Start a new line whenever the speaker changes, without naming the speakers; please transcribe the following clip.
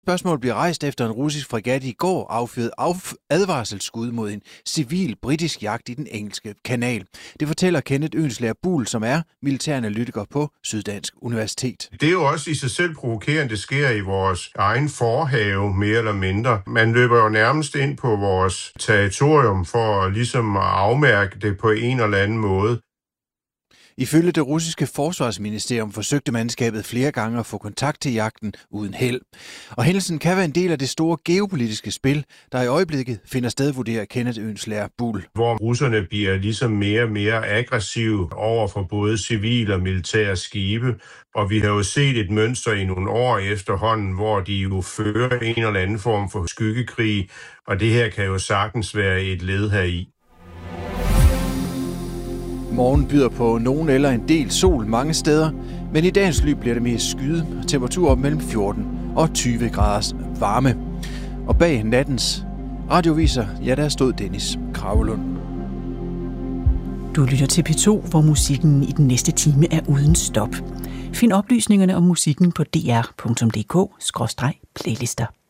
Spørgsmålet bliver rejst efter en russisk fregat i går affyrede advarselsskud mod en civil britisk jagt i den engelske kanal. Det fortæller Kenneth Ønslæger Buhl, som er militæranalytiker på Syddansk Universitet.
Det er jo også i sig selv provokerende, det sker i vores egen forhave, mere eller mindre. Man løber jo nærmest ind på vores territorium for ligesom at afmærke det på en eller anden måde.
Ifølge det russiske forsvarsministerium forsøgte mandskabet flere gange at få kontakt til jagten uden held. Og hændelsen kan være en del af det store geopolitiske spil, der i øjeblikket finder sted, vurderer Kenneth Ønslæger Buhl.
Hvor russerne bliver ligesom mere og mere aggressive over for både civile og militære skibe. Og vi har jo set et mønster i nogle år efterhånden, hvor de jo fører en eller anden form for skyggekrig. Og det her kan jo sagtens være et led heri.
Morgen byder på nogen eller en del sol mange steder, men i dagens løb bliver det mest skyet. Temperatur op mellem 14 og 20 graders varme. Og bag nattens radioviser, ja, der stod Dennis Kravelund.
Du lytter til P2, hvor musikken i den næste time er uden stop. Find oplysningerne om musikken på dr.dk/playlister.